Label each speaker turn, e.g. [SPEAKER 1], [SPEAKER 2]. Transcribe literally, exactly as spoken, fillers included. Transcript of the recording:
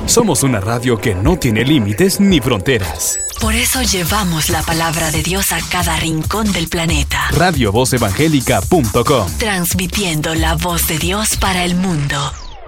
[SPEAKER 1] Somos una radio que no tiene límites ni fronteras.
[SPEAKER 2] Por eso llevamos la palabra de Dios a cada rincón del planeta.
[SPEAKER 1] radio voz evangélica punto com.
[SPEAKER 2] Transmitiendo la voz de Dios para el mundo.